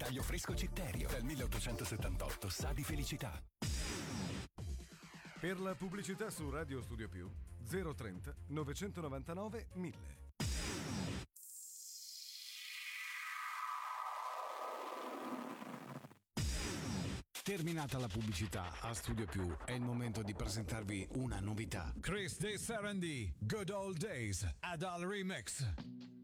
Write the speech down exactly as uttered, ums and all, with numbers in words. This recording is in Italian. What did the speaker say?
taglio fresco Citterio, dal milleottocentosettantotto sa di felicità. Per la pubblicità su Radio Studio Più zero trenta novecentonovantanove mille. Terminata la pubblicità a Studio Più, è il momento di presentarvi una novità. Chris De Sarandi, Good Old Days, Adal Remix.